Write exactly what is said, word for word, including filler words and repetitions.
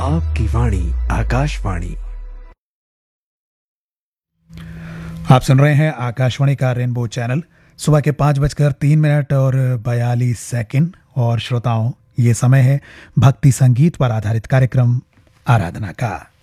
आपकी वाणी आकाशवाणी। आप सुन रहे हैं आकाशवाणी का रेनबो चैनल। सुबह के पाँच बजकर तीन मिनट और बयालीस सेकंड। और श्रोताओं, ये समय है भक्ति संगीत पर आधारित कार्यक्रम आराधना का।